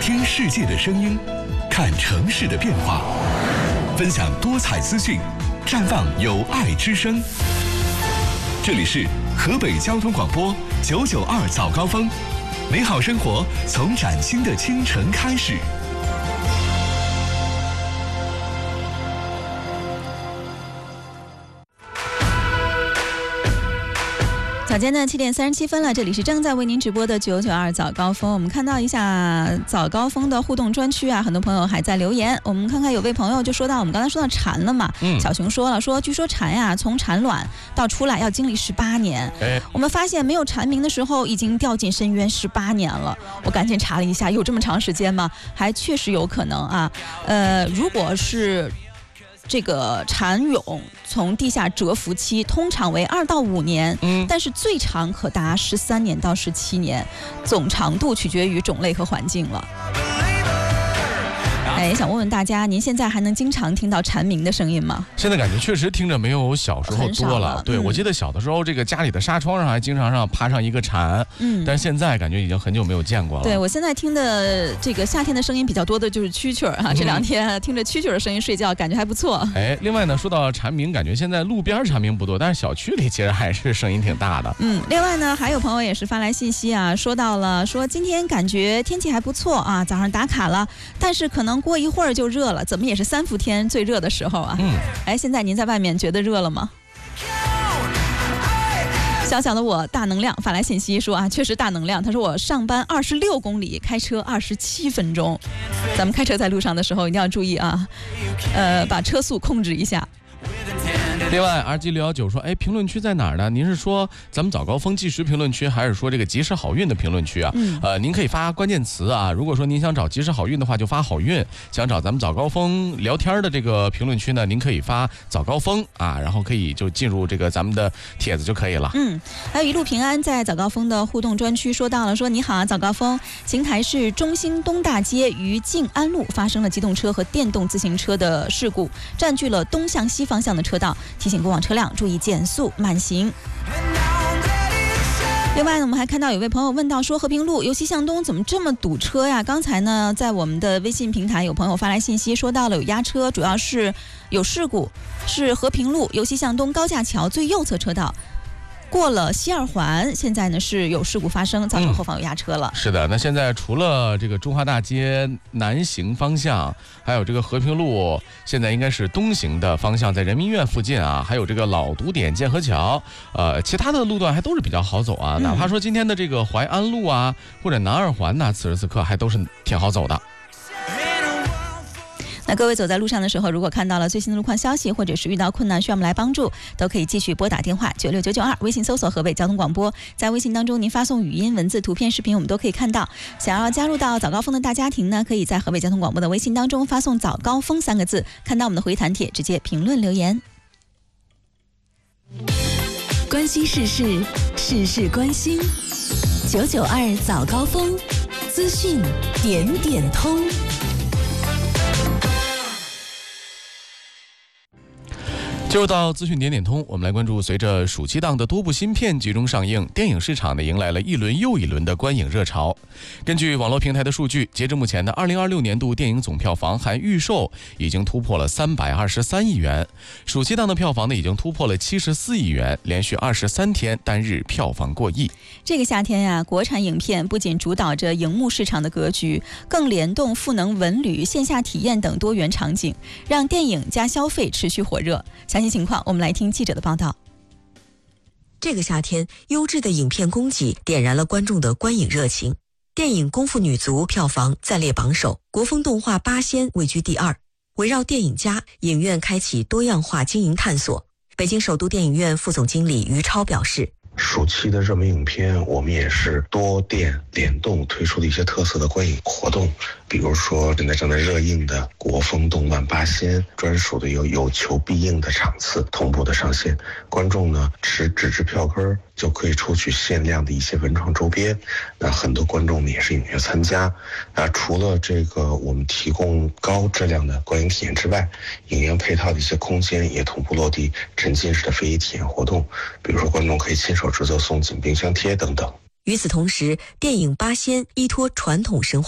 听世界的声音，看城市的变化，分享多彩资讯，绽放有爱之声。这里是河北交通广播992早高峰，美好生活从崭新的清晨开始。 早间的7点37分了，这里是正在为您直播的992早高峰。我们看到一下早高峰的互动专区啊，很多朋友还在留言。我们看看有位朋友就说到，我们刚才说到蝉了嘛，小熊说了，说据说蝉呀，从产卵到出来要经历18年。我们发现没有蝉鸣的时候，已经掉进深渊18年了。我赶紧查了一下，有这么长时间吗？还确实有可能啊。如果是这个蝉蛹从地下蛰伏期通常为2到5年，但是最长可达13年到17年，总长度取决于种类和环境了。想问问大家，您现在还能经常听到蝉鸣的声音吗？ 现在感觉确实听着没有小时候多了。对，我记得小的时候，这个家里的纱窗上还经常爬上一个蝉，但是现在感觉已经很久没有见过了。 对，我现在听的这个夏天的声音比较多的就是蛐蛐啊，这2天听着蛐蛐的声音睡觉，感觉还不错。 另外呢，说到蝉鸣，感觉现在路边蝉鸣不多，但是小区里其实还是声音挺大的。 另外呢，还有朋友也是发来信息啊，说到了说今天感觉天气还不错啊，早上打卡了，但是可能过一会儿就热了，怎么也是3伏天最热的时候啊。现在您在外面觉得热了吗？小小的我大能量发来信息说啊，确实大能量。他说我上班26公里，开车27分钟。咱们开车在路上的时候一定要注意啊，把车速控制一下。 另外 RG619 说，评论区在哪儿呢？您是说咱们早高峰即时评论区，还是说这个及时好运的评论区啊？您可以发关键词啊。如果说您想找及时好运的话，就发好运；想找咱们早高峰聊天的这个评论区呢，您可以发早高峰啊，然后可以就进入这个咱们的帖子就可以了。 还有一路平安在早高峰的互动专区说到了，说你好啊，早高峰，邢台市中兴东大街于静安路发生了机动车和电动自行车的事故，占据了东向西方向的车道，提醒过往车辆注意减速慢行。另外呢，我们还看到有位朋友问到说，和平路由西向东怎么这么堵车呀？刚才呢，在我们的微信平台有朋友发来信息，说到了有压车，主要是有事故，是和平路由西向东高架桥最右侧车道。过了西2环，现在呢是有事故发生，造成后方有压车了。 是的，那现在除了这个中华大街南行方向，还有这个和平路，现在应该是东行的方向，在人民医院附近啊，还有这个老堵点建和桥，其他的路段还都是比较好走啊。哪怕说今天的这个淮安路啊，或者南2环呐，此时此刻还都是挺好走的。 那各位走在路上的时候，如果看到了最新的路况消息，或者是遇到困难需要我们来帮助，都可以继续拨打电话96992，微信搜索河北交通广播，在微信当中您发送语音、文字、图片、视频，我们都可以看到。想要加入到早高峰的大家庭呢，可以在河北交通广播的微信当中发送早高峰3个字，看到我们的回弹帖，直接评论留言。 关心世事，事事关心。992早高峰，资讯点点通。 进入到资讯点点通，我们来关注随着暑期档的多部新片集中上映，电影市场呢迎来了一轮又一轮的观影热潮。根据网络平台的数据，截至目前的2026年度电影总票房含预售已经突破了323亿元，暑期档的票房呢已经突破了74亿元，连续23天单日票房过亿。 这个夏天呀，国产影片不仅主导着荧幕市场的格局，更联动赋能文旅、线下体验等多元场景，让电影加消费持续火热。详细情况我们来听记者的报道。 这个夏天，优质的影片供给点燃了观众的观影热情。电影《功夫女足》票房暂列榜首，国风动画《八仙》位居第2。围绕电影家，影院开启多样化经营探索。北京首都电影院副总经理于超表示， 暑期的热门影片，我们也是多店联动推出的一些特色的观影活动，比如说现在正在热映的国风动漫《八仙》，专属的有求必应的场次同步的上线，观众呢持纸质票根就可以抽取限量的一些文创周边。那很多观众呢也是踊跃参加。那除了这个我们提供高质量的观影体验之外，影院配套的一些空间也同步落地沉浸式的非遗体验活动，比如说观众可以亲手制作送景冰箱贴等等。 与此同时，电影《八仙》依托传统神话